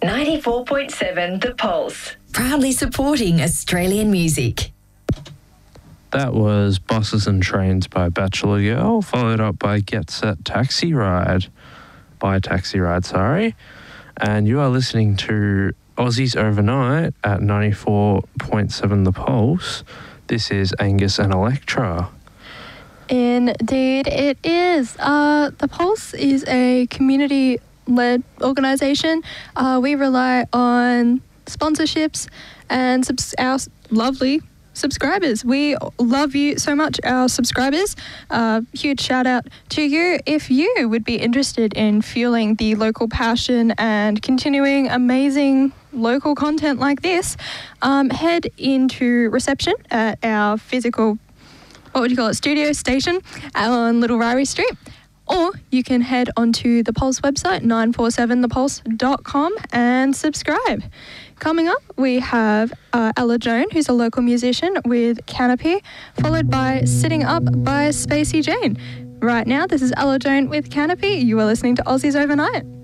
94.7 The Pulse. Proudly supporting Australian music. That was Buses and Trains by Bachelor Girl, followed up by Get Set Taxi Ride by Taxi Ride, sorry. And you are listening to Aussies Overnight at 94.7 The Pulse. This is Angus and Electra. Indeed, it is. The Pulse is a community-led organisation. We rely on sponsorships and our lovely subscribers. We love you so much, our subscribers. Huge shout out to you. If you would be interested in fueling the local passion and continuing amazing local content like this, head into reception at our physical, studio station on Little Ryrie Street. Or you can head onto the Pulse website, 947thepulse.com, and subscribe. Coming up, we have Ella Joan, who's a local musician with Canopy, followed by Sitting Up by Spacey Jane. Right now, this is Ella Joan with Canopy. You are listening to Aussies Overnight.